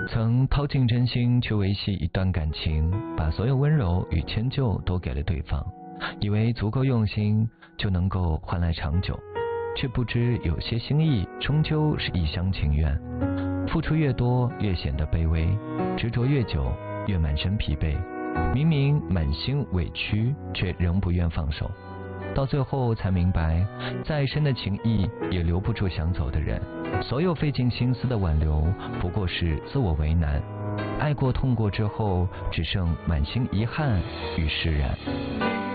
曾掏尽真心去维系一段感情，把所有温柔与迁就都给了对方，以为足够用心就能够换来长久，却不知有些心意终究是一厢情愿。付出越多越显得卑微，执着越久越满身疲惫。明明满心委屈，却仍不愿放手。到最后才明白，再深的情谊也留不住想走的人。所有费尽心思的挽留，不过是自我为难。爱过痛过之后，只剩满心遗憾与释然。